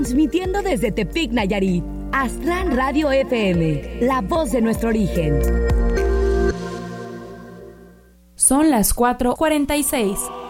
Transmitiendo desde Tepic, Nayarit. Aztlán Radio FM, la voz de nuestro origen. Son las 4:46.